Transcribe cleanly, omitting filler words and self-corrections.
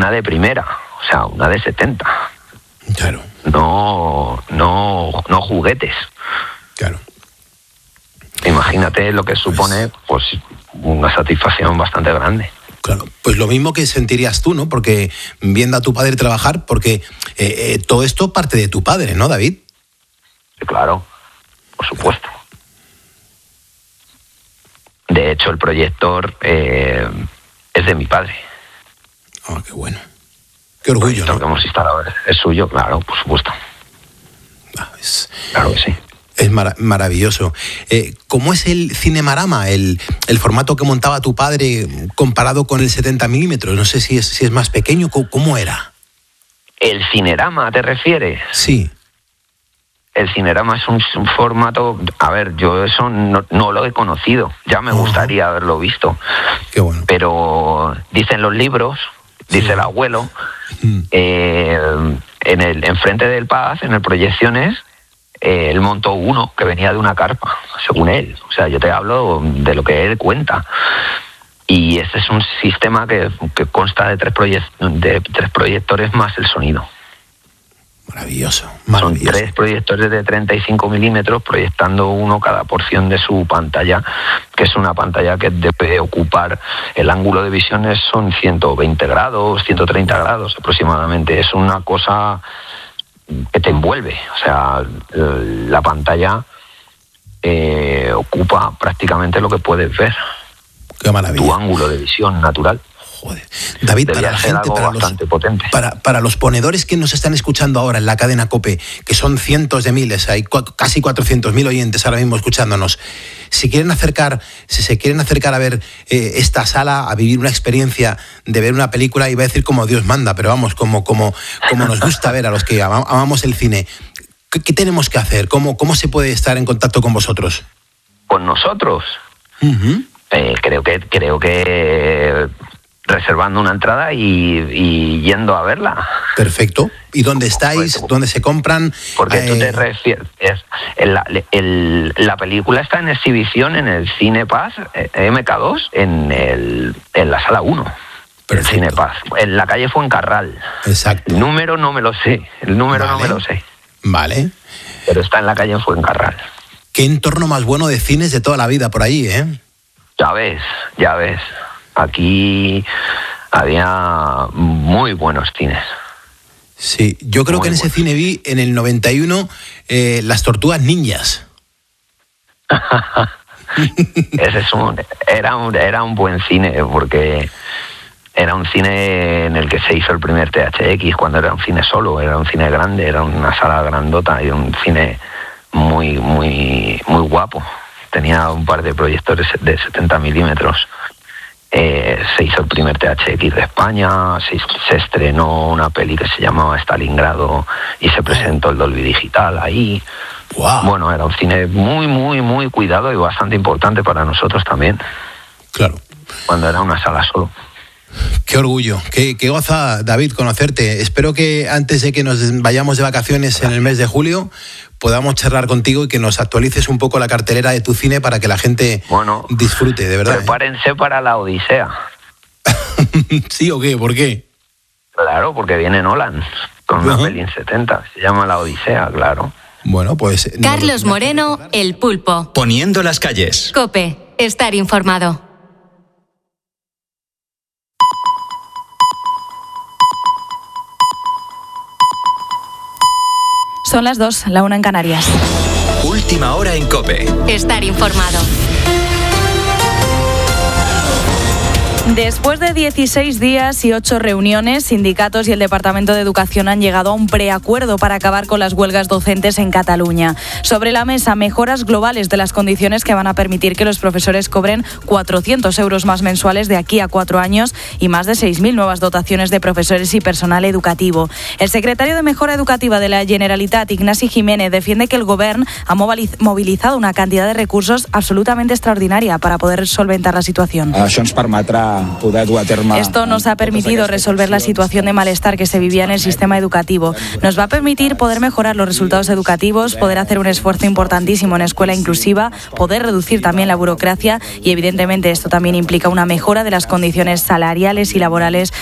una de primera, o sea, una de 70. Claro. No juguetes. Claro. Imagínate lo que supone, pues, una satisfacción bastante grande. Claro, pues lo mismo que sentirías tú, ¿no? Porque viendo a tu padre trabajar, porque todo esto parte de tu padre, ¿no, David? Claro, por supuesto. De hecho, el proyector es de mi padre. Ah, qué bueno. Qué orgullo, ¿no? El que hemos instalado es suyo, claro, por supuesto. Claro que sí. Es maravilloso. ¿Cómo es el Cinemarama, el formato que montaba tu padre comparado con el 70 milímetros? No sé si es más pequeño. ¿Cómo era? ¿El Cinerama te refieres? Sí. El Cinerama es un formato... A ver, yo eso no lo he conocido. Ya me gustaría haberlo visto. Qué bueno. Pero dicen los libros, dice el abuelo, enfrente del Paz, en el Proyecciones, él montó uno que venía de una carpa, según él. O sea, yo te hablo de lo que él cuenta. Y ese es un sistema que consta de tres proyectores más el sonido. Maravilloso. Son 3 proyectores de 35 milímetros proyectando uno cada porción de su pantalla, que es una pantalla que debe ocupar, el ángulo de visiones son 120 grados, 130 grados aproximadamente. Es una cosa que te envuelve. O sea, la pantalla ocupa prácticamente lo que puedes ver. Qué maravilla. Tu ángulo de visión natural. Joder. David, para la gente, para los ponedores que nos están escuchando ahora en la cadena COPE, que son cientos de miles, hay casi 400.000 oyentes ahora mismo escuchándonos, si se quieren acercar a ver esta sala, a vivir una experiencia de ver una película, iba a decir como Dios manda, pero vamos, como nos gusta ver a los que amamos el cine, ¿qué tenemos que hacer? ¿Cómo se puede estar en contacto con vosotros? ¿Con nosotros? Uh-huh. Creo que reservando una entrada y yendo a verla. Perfecto. ¿Y dónde estáis? ¿Dónde se compran? Porque tú te refieres... La película está en exhibición en el Cine Paz MK2 en la sala 1. El Cine Paz. En la calle Fuencarral. Exacto. El número no me lo sé. No me lo sé. Vale. Pero está en la calle Fuencarral. Qué entorno más bueno de cines de toda la vida por allí, ¿eh? Ya ves. Aquí había muy buenos cines. Sí, yo creo que en ese cine vi en el 91 Las Tortugas Ninjas. Ese era un buen cine, porque era un cine en el que se hizo el primer THX, cuando era un cine solo, era un cine grande, era una sala grandota y un cine muy, muy, muy guapo. Tenía un par de proyectores de 70 milímetros. Se hizo el primer THX de España, se estrenó una peli que se llamaba Stalingrado y se presentó el Dolby Digital ahí. Wow. Bueno, era un cine muy, muy, muy cuidado y bastante importante para nosotros también. Claro. Cuando era una sala solo. Qué orgullo, qué goza, David, conocerte. Espero que antes de que nos vayamos de vacaciones en el mes de julio podamos charlar contigo y que nos actualices un poco la cartelera de tu cine para que la gente disfrute, de verdad. Prepárense para la Odisea. ¿Sí o qué? ¿Por qué? Claro, porque viene Nolan con una peli en 70. Se llama La Odisea, claro. Bueno, pues... Carlos Moreno, El Pulpo. Poniendo las calles. COPE, estar informado. Son las 2, la 1 en Canarias. Última hora en COPE. Estar informado. Después de 16 días y 8 reuniones, sindicatos y el Departamento de Educación han llegado a un preacuerdo para acabar con las huelgas docentes en Cataluña. Sobre la mesa, mejoras globales de las condiciones que van a permitir que los profesores cobren 400 euros más mensuales de aquí a 4 años y más de 6.000 nuevas dotaciones de profesores y personal educativo. El secretario de Mejora Educativa de la Generalitat, Ignasi Jiménez, defiende que el Govern ha movilizado una cantidad de recursos absolutamente extraordinaria para poder solventar la situación. Esto nos ha permitido resolver la situación de malestar que se vivía en el sistema educativo. Nos va a permitir poder mejorar los resultados educativos, poder hacer un esfuerzo importantísimo en escuela inclusiva, poder reducir también la burocracia y evidentemente esto también implica una mejora de las condiciones salariales y laborales